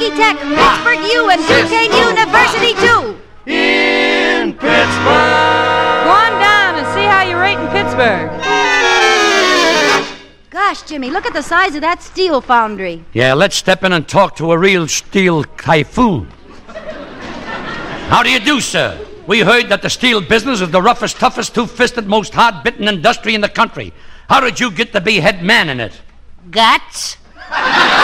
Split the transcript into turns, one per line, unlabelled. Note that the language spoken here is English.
Kentucky Tech, Pittsburgh U, and Duquesne University, too.
In Pittsburgh.
Go on down and see how you rate in Pittsburgh.
Gosh, Jimmy, look at the size of that steel foundry.
Yeah, let's step in and talk to a real steel typhoon. How do you do, sir? We heard that the steel business is the roughest, toughest, two-fisted, most hard-bitten industry in the country. How did you get to be head man in it?
Guts.